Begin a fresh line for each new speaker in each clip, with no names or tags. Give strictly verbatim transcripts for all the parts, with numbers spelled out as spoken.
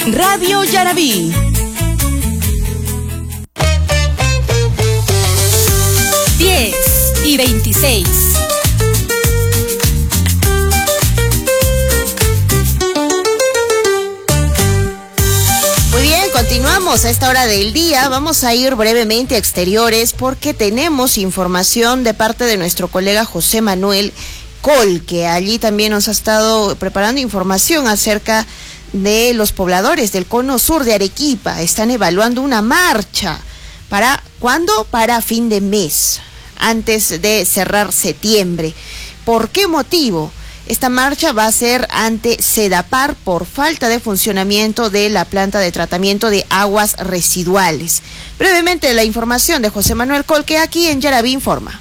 Radio Yarabí. diez y veintiséis.
Muy bien, continuamos a esta hora del día. Vamos a ir brevemente a exteriores porque tenemos información de parte de nuestro colega José Manuel Col, que allí también nos ha estado preparando información acerca de los pobladores del cono sur de Arequipa. Están evaluando una marcha. ¿Para cuándo? Para fin de mes, antes de cerrar septiembre. ¿Por qué motivo? Esta marcha va a ser ante Sedapar por falta de funcionamiento de la planta de tratamiento de aguas residuales. Brevemente la información de José Manuel Col, que aquí en Yarabí informa.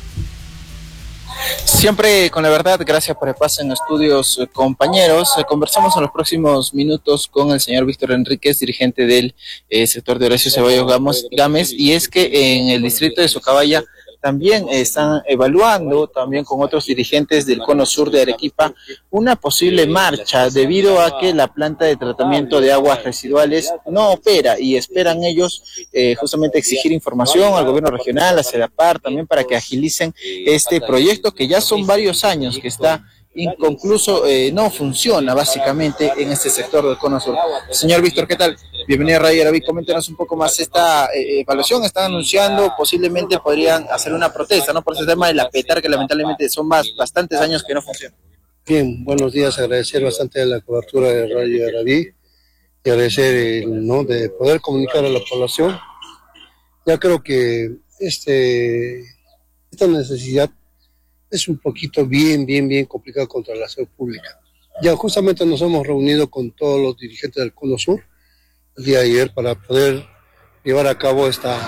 Siempre con la verdad, gracias por el pase en estudios, eh, compañeros. Eh, conversamos en los próximos minutos con el señor Víctor Enríquez, dirigente del eh, sector de Horacio Ceballos Gámez, y es que en el distrito de Socabaya también eh, están evaluando, también con otros dirigentes del cono sur de Arequipa, una posible marcha debido a que la planta de tratamiento de aguas residuales no opera y esperan ellos eh, justamente exigir información al gobierno regional, a Sedapar, también para que agilicen este proyecto que ya son varios años que está inconcluso, eh, no funciona básicamente en este sector del cono sur. Señor Víctor, ¿qué tal? Bienvenido a Radio Yarabí. Coméntenos un poco más esta eh, evaluación. Están anunciando, posiblemente podrían hacer una protesta, ¿no? Por ese tema de la PETAR, que lamentablemente son más, bastantes años que no funciona.
Bien, buenos días. Agradecer bastante la cobertura de Radio Yarabí y agradecer, ¿no?, de poder comunicar a la población. Ya creo que este esta necesidad es un poquito bien, bien, bien complicado contra la salud pública. Ya justamente nos hemos reunido con todos los dirigentes del Cono Sur el día de ayer para poder llevar a cabo esta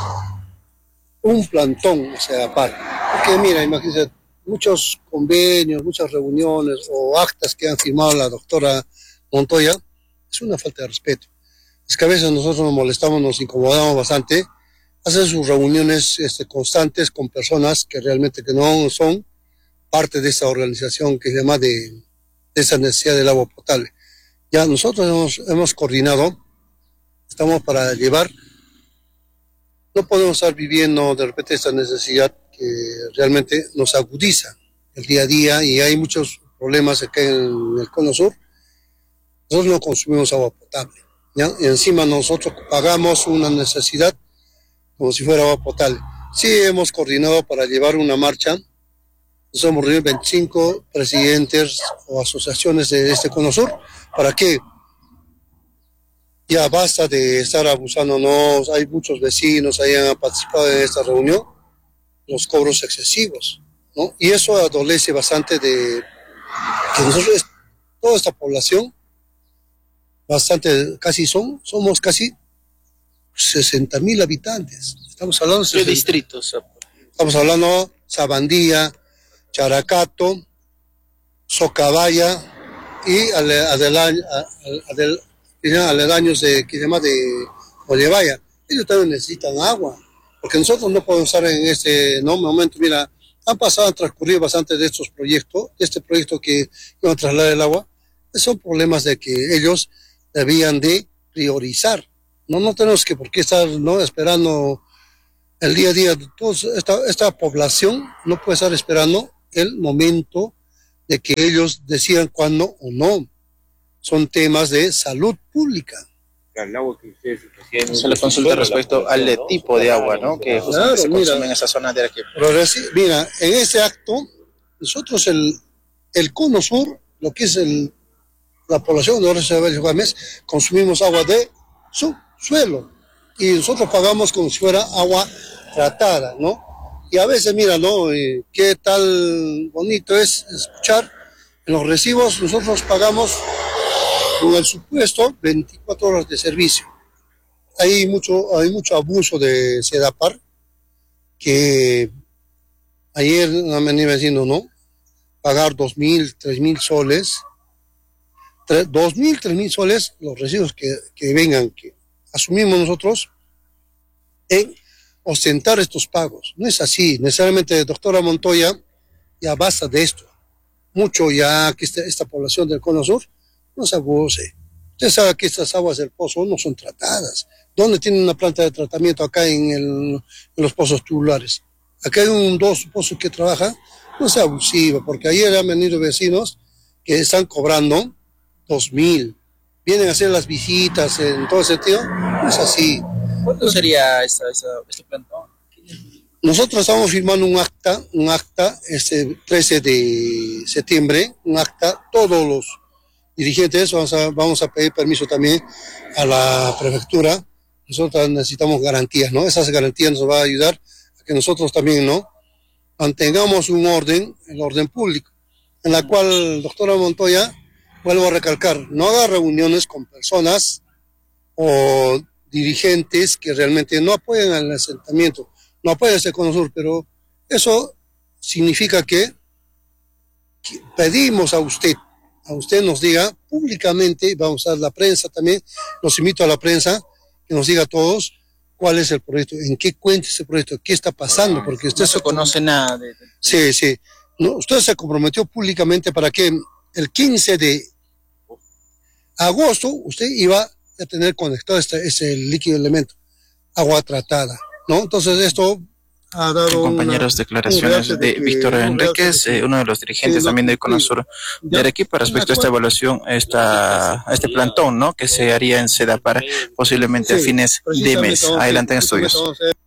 un plantón, o sea, par. Porque mira, imagínense, muchos convenios, muchas reuniones o actas que han firmado la doctora Montoya, es una falta de respeto. Es que a veces nosotros nos molestamos, nos incomodamos bastante, hacen sus reuniones este, constantes con personas que realmente que no son parte de esa organización que se llama de, de esa necesidad del agua potable. Ya nosotros hemos, hemos coordinado, estamos para llevar, no podemos estar viviendo de repente esta necesidad que realmente nos agudiza el día a día y hay muchos problemas acá en el Cono Sur. Nosotros no consumimos agua potable, ¿ya? Y encima nosotros pagamos una necesidad como si fuera agua potable. Sí hemos coordinado para llevar una marcha. Nos hemos reunido veinticinco presidentes o asociaciones de este Cono Sur. ¿Para qué? Ya basta de estar abusándonos. Hay muchos vecinos ahí han participado en esta reunión. Los cobros excesivos, ¿no? Y eso adolece bastante de que nosotros, toda esta población, bastante, casi son, somos casi sesenta mil habitantes. Estamos hablando de
¿Qué distritos?
Estamos hablando Sabandía, Characato, Socabaya y aledaños adel, adel, de, que llama de Ollevaya. Ellos también necesitan agua, porque nosotros no podemos estar en este no, momento. Mira, han pasado, han transcurrido bastante de estos proyectos, este proyecto que iban a trasladar el agua, son problemas de que ellos debían de priorizar. No, no tenemos que por qué estar no esperando el día a día. Todos, esta, esta población no puede estar esperando el momento de que ellos decidan cuándo o no. Son temas de salud pública.
El agua que ustedes recién se le consulta respecto al de tipo de agua, ¿no? Que justamente claro, se consume mira, en esa zona de Arequipa.
Mira, en este acto, nosotros el, el Cono Sur, lo que es el, la población de Horacio Ceballos Gámez, consumimos agua de su suelo y nosotros pagamos como si fuera agua tratada, ¿no? Y a veces, mira, ¿no? Eh, qué tal bonito es escuchar en los recibos, nosotros pagamos con el supuesto veinticuatro horas de servicio. Hay mucho, hay mucho abuso de Sedapar, que ayer me venía diciendo, ¿no? Pagar dos mil, tres mil soles, dos mil, tres mil soles, los recibos que, que vengan, que asumimos nosotros en ostentar estos pagos. No es así. Necesariamente, doctora Montoya, ya basta de esto. Mucho ya que esta, esta población del Cono Sur no se abuse. Usted sabe que estas aguas del pozo no son tratadas. ¿Dónde tienen una planta de tratamiento acá en, el, en los pozos tubulares? Acá hay un dos pozos que trabajan, no sea abusivo, porque ayer han venido vecinos que están cobrando dos mil. Vienen a hacer las visitas en todo sentido, no es así.
¿Cuánto sería esta, esta, este plantón?
Nosotros estamos firmando un acta, un acta este trece de septiembre, un acta, todos los dirigentes vamos a, vamos a pedir permiso también a la prefectura. Nosotros necesitamos garantías, ¿no? Esas garantías nos van a ayudar a que nosotros también, ¿no?, mantengamos un orden, el orden público, en la cual, doctora Montoya, vuelvo a recalcar, no haga reuniones con personas o dirigentes que realmente no apoyan al asentamiento, no apoyan este Cono Sur, pero eso significa que, que pedimos a usted, a usted nos diga públicamente, vamos a dar la prensa también, los invito a la prensa, que nos diga a todos cuál es el proyecto, en qué cuenta ese proyecto, qué está pasando, porque usted
no se conoce nada de, de...
Sí, sí, no, usted se comprometió públicamente para que el quince de agosto usted iba a tener conectado este, ese líquido elemento, agua tratada, ¿no? Entonces esto ha dado
compañeros, una, declaraciones de, de que, Víctor Enríquez, eh, uno de los dirigentes sí, también del Cono Sur de Arequipa, respecto a esta evaluación, esta, a este plantón, ¿no?, que se haría en SEDAPAR posiblemente sí, a fines de mes. Adelante en estudios.